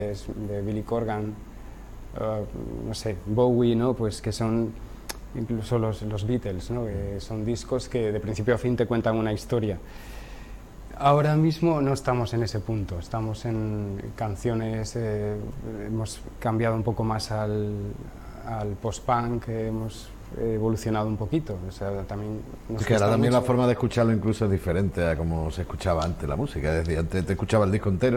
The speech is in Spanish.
de Billy Corgan, no sé, Bowie, ¿no? Pues que son incluso los Beatles, ¿no? Que son discos que de principio a fin te cuentan una historia. Ahora mismo no estamos en ese punto, estamos en canciones, hemos cambiado un poco más al post-punk, hemos evolucionado un poquito, o sea, también nos Es que ahora gusta también mucho. la forma de escucharlo incluso es diferente a como se escuchaba antes la música. Es decir, antes te escuchaba el disco entero